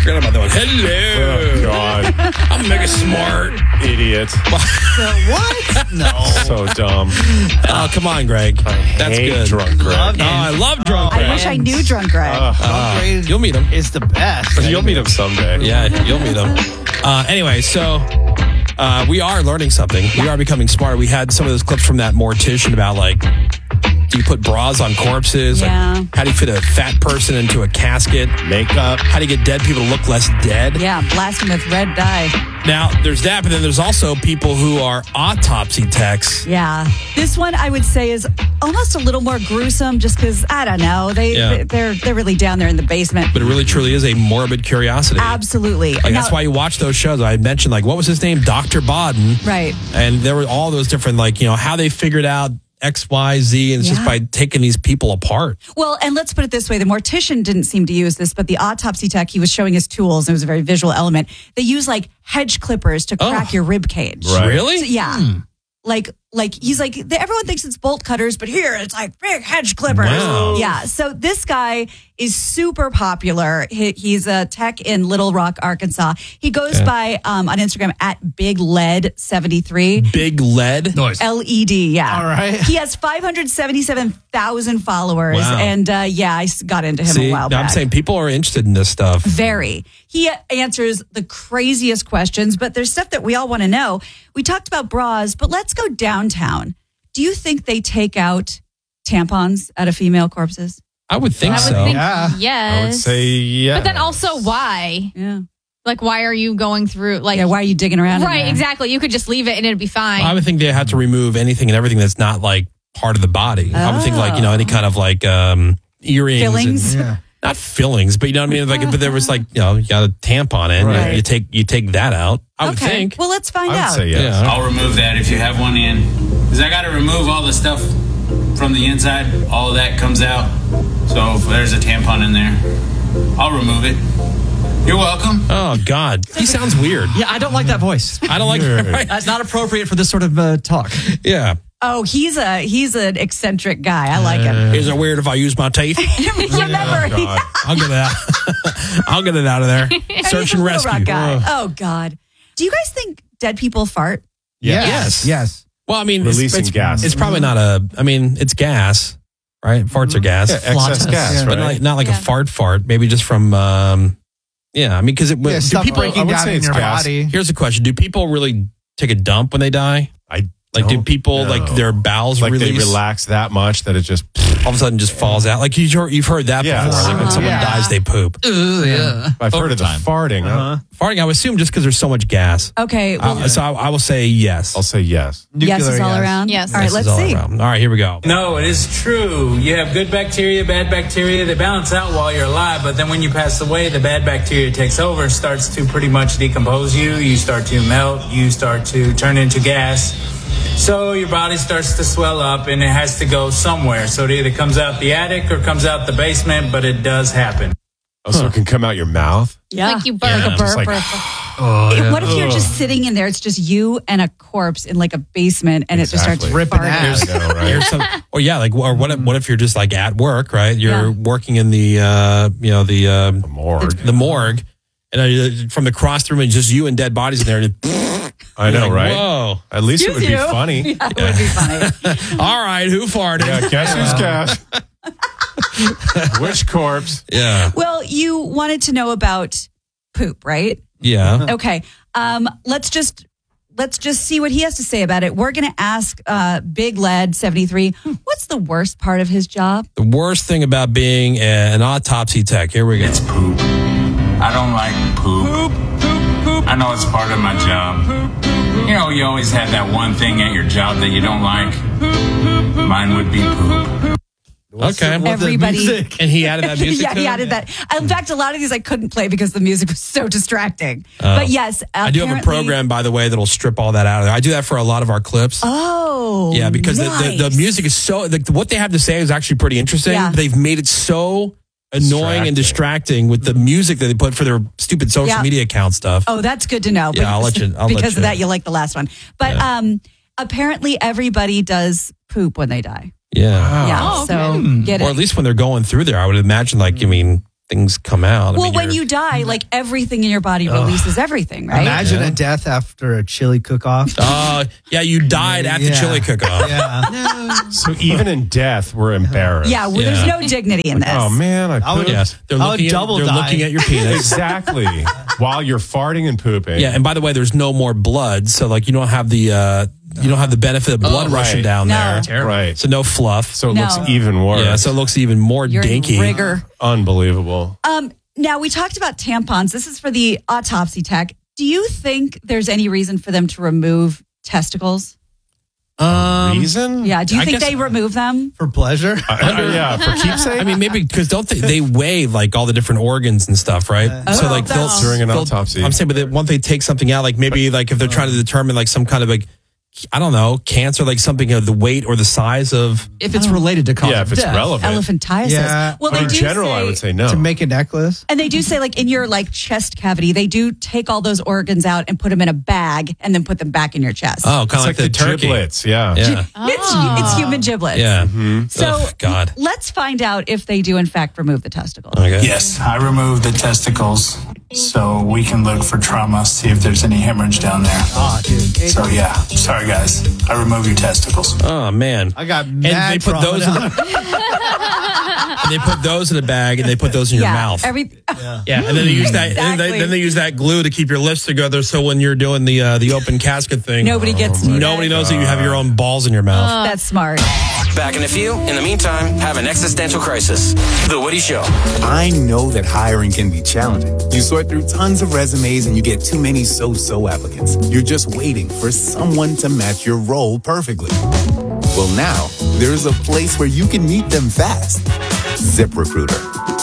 Forgot about that one. Hello. Oh, God. I'm mega smart. Idiot. What? No. So dumb. Oh, come on, Greg. That's hate good. drunk Greg. Love Oh, I love drunk Greg. I wish I knew Drunk Greg. You'll meet him. Is the best. You'll meet him someday. Yeah, you'll meet him. Anyway, so we are learning something. We are becoming smarter. We had some of those clips from that mortician about, like, do you put bras on corpses? Yeah. Like, how do you fit a fat person into a casket? Makeup. How do you get dead people to look less dead? Yeah, blast him with red dye. Now, there's that, but then there's also people who are autopsy techs. Yeah. This one I would say is almost a little more gruesome just because, I don't know, they're really down there in the basement. But it really truly is a morbid curiosity. Absolutely. Like, that's why you watch those shows. I mentioned, like, what was his name? Dr. Bodden. Right. And there were all those different, like, how they figured out X, Y, Z, and it's just by taking these people apart. Well, and let's put it this way. The mortician didn't seem to use this, but the autopsy tech, he was showing his tools. And it was a very visual element. They use, like, hedge clippers to crack your rib cage. Right. Really? So, yeah. Like he's like, everyone thinks it's bolt cutters, but here it's like big hedge clippers. Wow. Yeah. So this guy is super popular. He's a tech in Little Rock, Arkansas. He goes by on Instagram at Big Lead 73. Big lead? Noise. LED, yeah. All right. He has 577,000 followers. Wow. And I got into him See, a while I'm back. saying people are interested in this stuff. Very. He answers the craziest questions, but there's stuff that we all want to know. We talked about bras, but let's go downtown. Do you think they take out tampons out of female corpses? I would think I would so. think I yes. would say yes. But then also, why? Yeah. Like, why are you going through? Like, Yeah, why are you digging around in right? there? Exactly. You could just leave it and it'd be fine. I would think they have to remove anything and everything that's not, like, part of the body. I would think, like, any kind of, like, earrings. Fillings? And, not fillings, but you know what I mean? Like, but there was, like, you got a tampon in. Right. You take that out. I would think. Well, let's find I would out. say yes. Yeah. I'll remove that if you have one in. Because I got to remove all the stuff from the inside. All of that comes out. So if there's a tampon in there, I'll remove it. You're welcome. Oh, God. He sounds weird. Yeah, I don't like that voice. I don't like right? That's not appropriate for this sort of talk. Yeah. Oh, he's an eccentric guy. I like him. Is it weird if I use my teeth? Remember, God. I'll get it out. I'll get it out of there. Search he's a and Little rescue. Rock guy. Oh, God. Do you guys think dead people fart? Yes. Yes. Well, I mean, Releasing gas. It's probably not it's gas, right? Farts are gas. Yeah, excess gas, But right? not like a fart. Maybe just from, because do Stuff people, breaking down in your body. here's a question. Do people really take a dump when they die? Like, do don't people, know. like, their bowels Like release? they relax that much that it just... All of a sudden just falls out? Like, you've heard that Yes. before. Like, when someone Yeah. dies, they poop. I've heard of the farting. Farting, I would assume just because there's so much gas. Okay. Well, So I will say yes. I'll say yes. yes is all around? Yes. All right, Yes is let's all see. around. All right, here we go. No, it is true. You have good bacteria, bad bacteria. They balance out while you're alive, but then when you pass away, the bad bacteria takes over and starts to pretty much decompose you. You start to melt. You start to turn into gas. So your body starts to swell up and it has to go somewhere. So it either comes out the attic or comes out the basement, but it does happen. Oh, so it can come out your mouth? Yeah. Like you burp. Yeah. Like a Just burp. like- What if you're just sitting in there? It's just you and a corpse in like a basement, and it just starts Exactly. Ripping farting. ass. I know, right? Here's some, or what if you're just like at work, right? You're Yeah. working in the Morgue. the morgue, and from across the room, it's just you and dead bodies in there. And I know, like, right? Whoa! At least it would be you. funny. Yeah, it would be funny. All right, who farted? Yeah, guess who's gas? Which corpse? Yeah, Well, you wanted to know about poop, right? yeah. Okay. Let's just see what he has to say about it. We're going to ask Big Lead 73. What's the worst part of his job? The worst thing about being an autopsy tech. Here we go. It's poop. I don't like poop. I know it's part of my job. You know, you always have that one thing at your job that you don't like. Mine would be poop. Okay, Everybody. and he added that music. Yeah, to he it? added that. In fact, a lot of these I couldn't play because the music was so distracting. But yes, I do have a apparently- program, by the way, that'll strip all that out of there. I do that for a lot of our clips. Oh, Yeah, because nice. the music is so, what they have to say is actually pretty interesting. Yeah. They've made it so annoying and distracting with the music that they put for their stupid social Yeah. media account stuff. Oh, that's good to know. Yeah, I'll let you- I'll let because you. of that, you like the last one. But apparently, everybody does poop when they die. Yeah. Yeah, Oh, so get Or it. at least when they're going through there, I would imagine, like, I mean, things come out. Well, when you die, like everything in your body releases everything, right? Imagine a death after a chili cook-off. yeah, you died at the chili cook-off. Yeah. So even in death, we're embarrassed. Yeah, well, there's no dignity in this. Oh man, I would- pooped. Yes, they're I would double die. looking at your penis. Exactly. While you're farting and pooping. Yeah, and by the way, there's no more blood, so like you don't have the benefit of blood rushing down No. there. Right. So no fluff. So it No. looks even worse. Yeah, so it looks even more You're dinky. in rigor. Unbelievable. Now, we talked about tampons. This is for the autopsy tech. Do you think there's any reason for them to remove testicles? Reason? Yeah. Do you I think guess- they remove them? For pleasure. Yeah, for keepsake. I mean, maybe because they weigh like all the different organs and stuff, right? So like they'll that's- during an they'll- autopsy. I'm saying, but once they take something out, like maybe like if they're trying to determine like some kind of like, I don't know, cancer, like something of the weight or the size of. If it's related to cause yeah, of if it's death. relevant. Elephantiasis. Yeah. Well, But they in do general, say, I would say no. To make a necklace. and they do say like in your like chest cavity, they do take all those organs out and put them in a bag and then put them back in your chest. Oh, kind It's of like the turkey. giblets. Yeah. Yeah. It's human giblets. Yeah. So Ugh, God. let's find out if they do in fact remove the testicles. Okay. Yes, I removed the testicles so we can look for trauma, see if there's any hemorrhage down there. Oh, dude. So yeah, sorry guys, I removed your testicles. Oh man. I got And mad they put trauma those now. and they put those in a bag and they put those in your mouth. Yeah. Yeah, and then they use that. Exactly. Then they use that glue to keep your lips together. So when you're doing the open casket thing, Nobody gets to do nobody that. knows that you have your own balls in your mouth. That's smart. Back in a few. In the meantime, have an existential crisis. The Woody Show. I know that hiring can be challenging. You sort through tons of resumes and you get too many so-so applicants. You're just waiting for someone to match your role perfectly. Well, now there's a place where you can meet them fast. ZipRecruiter.